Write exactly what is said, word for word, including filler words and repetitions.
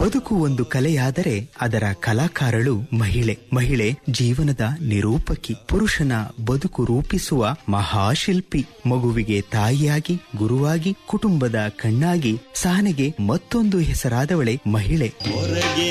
ಬದುಕು ಒಂದು ಕಲೆಯಾದರೆ ಅದರ ಕಲಾಕಾರಳು ಮಹಿಳೆ. ಮಹಿಳೆ ಜೀವನದ ನಿರೂಪಕಿ, ಪುರುಷನ ಬದುಕು ರೂಪಿಸುವ ಮಹಾಶಿಲ್ಪಿ. ಮಗುವಿಗೆ ತಾಯಿಯಾಗಿ, ಗುರುವಾಗಿ, ಕುಟುಂಬದ ಕಣ್ಣಾಗಿ, ಸಹನೆಗೆ ಮತ್ತೊಂದು ಹೆಸರಾದವಳೆ ಮಹಿಳೆ.